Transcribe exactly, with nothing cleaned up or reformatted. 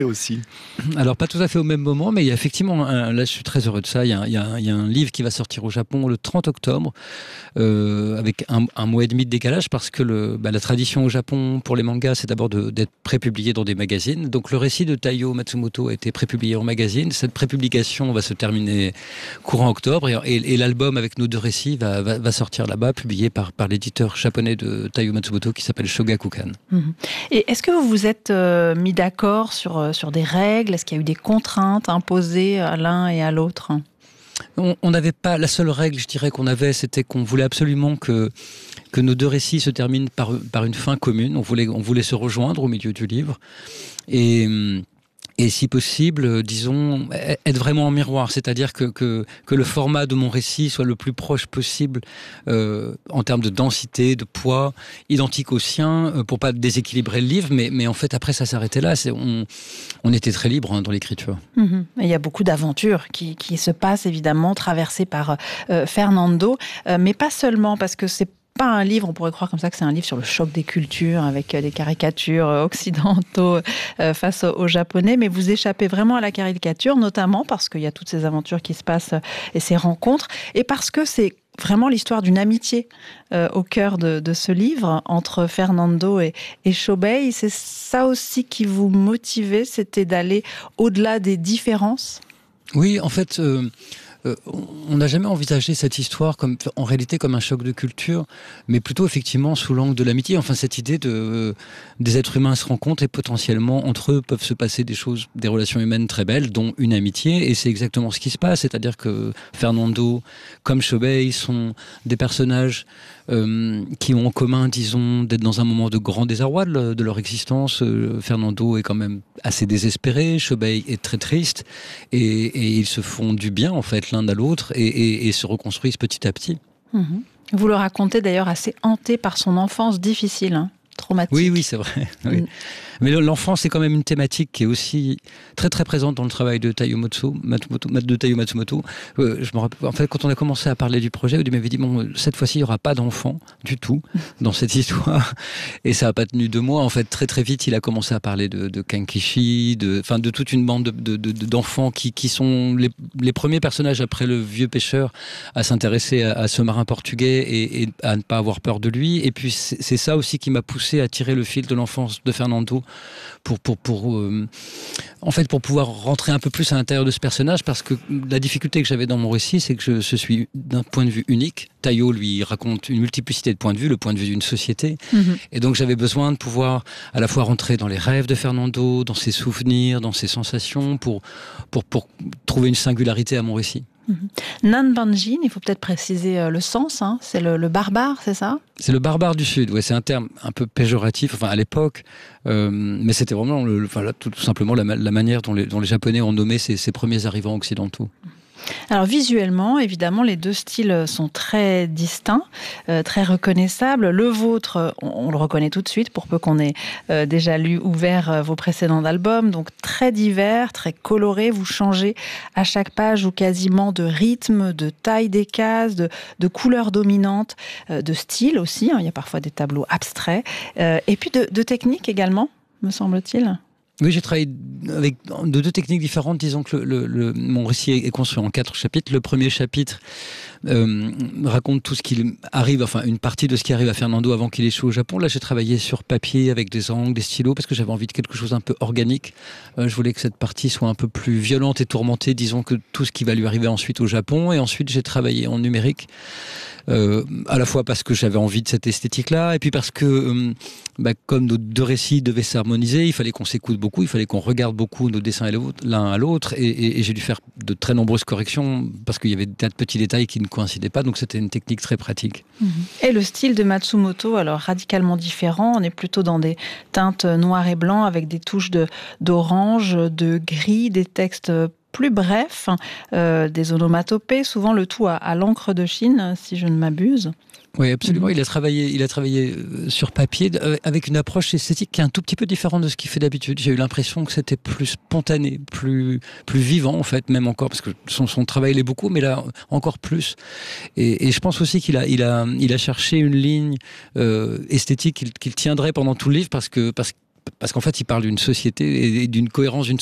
aussi. Alors, pas tout à fait au même moment, mais il y a effectivement, un, là je suis très heureux de ça, il y, a, il, y a, il y a un livre qui va sortir au Japon le trente octobre, euh, avec un, un mois et demi de décalage, parce que le, bah, la tradition au Japon pour les mangas, c'est d'abord de, d'être prépublié dans des magazines. Donc le récit de Taiyo Matsumoto a été prépublié en magazine. Cette prépublication va se terminer courant octobre, et, et, et l'album avec nos deux récits va, va, va sortir là-bas, publié par, par l'éditeur japonais de Taiyo Matsumoto qui s'appelle Shogakukan. Mmh. Et est-ce que vous vous êtes euh, mis d'accord sur sur des règles? Est-ce qu'il y a eu des contraintes imposées à l'un et à l'autre? On n'avait pas, la seule règle, je dirais, qu'on avait, c'était qu'on voulait absolument que, que nos deux récits se terminent par, par une fin commune. On voulait, on voulait se rejoindre au milieu du livre. Et... Et si possible, disons, être vraiment en miroir, c'est-à-dire que, que, que le format de mon récit soit le plus proche possible euh, en termes de densité, de poids, identique au sien, euh, pour pas déséquilibrer le livre, mais, mais en fait après ça s'arrêtait là, c'est, on, on était très libre hein, dans l'écriture. Mmh. Il y a beaucoup d'aventures qui, qui se passent évidemment, traversées par euh, Fernando, euh, mais pas seulement, parce que c'est pas un livre, on pourrait croire comme ça que c'est un livre sur le choc des cultures avec des caricatures occidentaux face aux Japonais, mais vous échappez vraiment à la caricature, notamment parce qu'il y a toutes ces aventures qui se passent et ces rencontres, et parce que c'est vraiment l'histoire d'une amitié euh, au cœur de, de ce livre entre Fernando et, et Shobei. C'est ça aussi qui vous motivait, c'était d'aller au-delà des différences? Oui, en fait... Euh... Euh, on n'a jamais envisagé cette histoire comme, en réalité comme un choc de culture, mais plutôt effectivement sous l'angle de l'amitié. Enfin, cette idée de euh, des êtres humains se rencontrent et potentiellement entre eux peuvent se passer des choses, des relations humaines très belles, dont une amitié. Et c'est exactement ce qui se passe, c'est-à-dire que Fernando, comme Shobei, sont des personnages euh, qui ont en commun, disons, d'être dans un moment de grand désarroi de, de leur existence. Euh, Fernando est quand même assez désespéré, Shobei est très triste, et, et ils se font du bien en fait l'un à l'autre et, et, et se reconstruisent petit à petit. Mmh. Vous le racontez d'ailleurs assez hanté par son enfance difficile, hein, traumatique. Oui, oui, c'est vrai. Oui. Mmh. Mais l'enfance, c'est quand même une thématique qui est aussi très très présente dans le travail de Taiyo Matsumoto. De Taiyo Matsumoto. Euh, je me rappelle, en fait, quand on a commencé à parler du projet, il m'avait dit bon, cette fois-ci, il n'y aura pas d'enfant du tout dans cette histoire. Et ça n'a pas tenu deux mois. En fait, très très vite, il a commencé à parler de, de Kankishi, de, enfin, de toute une bande de, de, de, d'enfants qui, qui sont les, les premiers personnages après le vieux pêcheur à s'intéresser à, à ce marin portugais et, et à ne pas avoir peur de lui. Et puis c'est, c'est ça aussi qui m'a poussé à tirer le fil de l'enfance de Fernando. Pour, pour, pour, euh, en fait, pour pouvoir rentrer un peu plus à l'intérieur de ce personnage, parce que la difficulté que j'avais dans mon récit, c'est que je, je suis d'un point de vue unique. Taiyo, lui, raconte une multiplicité de points de vue, le point de vue d'une société. Mm-hmm. Et donc, j'avais besoin de pouvoir à la fois rentrer dans les rêves de Fernando, dans ses souvenirs, dans ses sensations, pour, pour, pour trouver une singularité à mon récit. Mmh. Nanbanjin, il faut peut-être préciser euh, le sens, hein. C'est le, le barbare, c'est ça? C'est le barbare du Sud, ouais, c'est un terme un peu péjoratif, enfin à l'époque, euh, mais c'était vraiment le, enfin, là, tout, tout simplement la, la manière dont les, dont les Japonais ont nommé ces, ces premiers arrivants occidentaux. Alors visuellement, évidemment, les deux styles sont très distincts, euh, très reconnaissables. Le vôtre, on, on le reconnaît tout de suite, pour peu qu'on ait euh, déjà lu, ouvert euh, vos précédents albums. Donc très divers, très coloré. Vous changez à chaque page ou quasiment de rythme, de taille des cases, de, de couleurs dominantes, euh, de style aussi. Hein, il y a parfois des tableaux abstraits. Euh, et puis de, de technique également, me semble-t-il. Oui, j'ai travaillé avec de deux techniques différentes. Disons que le, le, le, mon récit est construit en quatre chapitres. Le premier chapitre euh, raconte tout ce qui arrive, enfin une partie de ce qui arrive à Fernando avant qu'il échoue au Japon. Là, j'ai travaillé sur papier avec des encres, des stylos, parce que j'avais envie de quelque chose un peu organique. Euh, je voulais que cette partie soit un peu plus violente et tourmentée, disons, que tout ce qui va lui arriver ensuite au Japon. Et ensuite, j'ai travaillé en numérique. Euh, à la fois parce que j'avais envie de cette esthétique-là, et puis parce que, euh, bah, comme nos deux récits devaient s'harmoniser, il fallait qu'on s'écoute beaucoup, il fallait qu'on regarde beaucoup nos dessins l'un à l'autre, et, et, et j'ai dû faire de très nombreuses corrections, parce qu'il y avait des tas de petits détails qui ne coïncidaient pas, donc c'était une technique très pratique. Mmh. Et le style de Matsumoto, alors radicalement différent, on est plutôt dans des teintes noir et blanc, avec des touches de, d'orange, de gris, des textes plus bref, euh, des onomatopées, souvent le tout à, à l'encre de Chine, si je ne m'abuse. Oui, absolument. Mmh. Il a travaillé, il a travaillé sur papier avec une approche esthétique qui est un tout petit peu différente de ce qu'il fait d'habitude. J'ai eu l'impression que c'était plus spontané, plus plus vivant en fait, même encore, parce que son, son travail l'est beaucoup, mais là encore plus. Et, et je pense aussi qu'il a, il a, il a cherché une ligne euh, esthétique qu'il, qu'il tiendrait pendant tout le livre, parce que parce parce qu'en fait, il parle d'une société et d'une cohérence d'une